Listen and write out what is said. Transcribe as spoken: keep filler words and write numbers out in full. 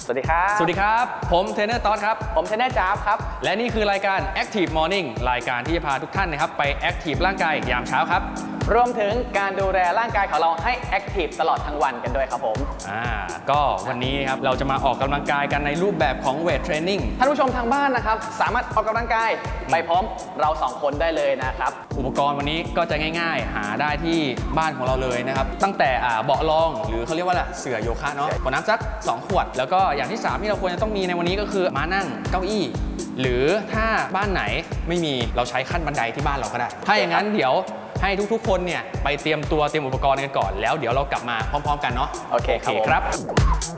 สวัสดีครับสวัสดีครับผมเทรนเนอร์ต๊อดครับผมเทรนเนอร์จ๊าบครับและนี่คือรายการ Active Morning รายการที่จะพาทุกท่านนะครับไปแอคทีฟร่างกายยามเช้าครับรวมถึงการดูแลร่างกายของเราให้แอคทีฟตลอดทั้งวันกันด้วยครับผมอ่าก็วันนี้ครับเราจะมาออกกำลังกายกันในรูปแบบของเวทเทรนนิ่งท่านผู้ชมทางบ้านนะครับสามารถออกกำลังกายไปพร้อมเราสองคนได้เลยนะครับอุปกรณ์วันนี้ก็จะง่ายๆหาได้ที่บ้านของเราเลยนะครับตั้งแต่เบาะรองหรือเขาเรียกว่าเสื่อโยคะเนาะขวดน้ำสักสองขวดแล้วก็อย่างที่สามที่เราควรจะต้องมีในวันนี้ก็คือม้านั่งเก้าอี้หรือถ้าบ้านไหนไม่มีเราใช้ขั้นบันไดที่บ้านเราก็ได้ถ้าอย่างนั้นเดี๋ยวให้ทุกๆคนเนี่ยไปเตรียมตัวเตรียมอุปกรณ์กันก่อนแล้วเดี๋ยวเรากลับมาพร้อมๆกันเนาะโอเคครับ